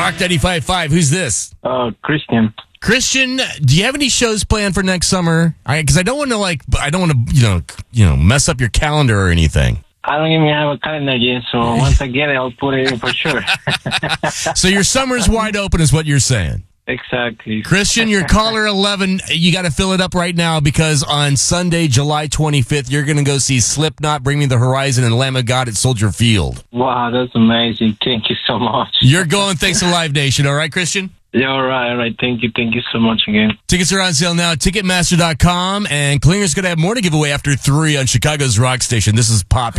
Rock 95.5. Who's this? Christian. Christian, do you have any shows planned for next summer? Because I don't want to mess up your calendar or anything. I don't even have a calendar yet, so once I get it, I'll put it in for sure. So your summer's wide open is what you're saying. Exactly. Christian, you're caller 11. You got to fill it up right now because on Sunday, July 25th, you're going to go see Slipknot, Bring Me the Horizon, and Lamb of God at Soldier Field. Wow, that's amazing. Thank you so much. You're going thanks to Live Nation. All right, Christian? Yeah, all right. Thank you so much again. Tickets are on sale now at Ticketmaster.com, and Klinger's going to have more to give away after 3 on Chicago's Rock Station. This is Pop.